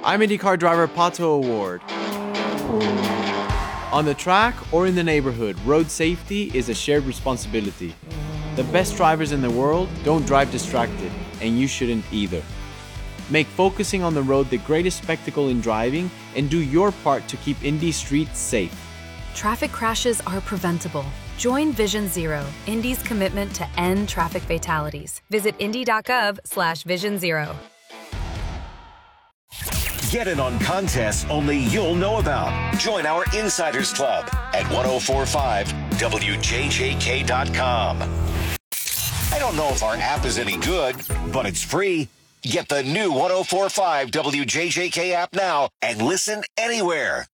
I'm IndyCar driver Pato Award. On the track or in the neighborhood, road safety is a shared responsibility. The best drivers in the world don't drive distracted, and you shouldn't either. Make focusing on the road the greatest spectacle in driving, and do your part to keep Indy streets safe. Traffic crashes are preventable. Join Vision Zero, Indy's commitment to end traffic fatalities. Visit indy.gov/Vision Zero. Get in on contests only you'll know about. Join our Insiders Club at 1045wjjk.com. I don't know if our app is any good, but it's free. Get the new 1045 WJJK app now and listen anywhere.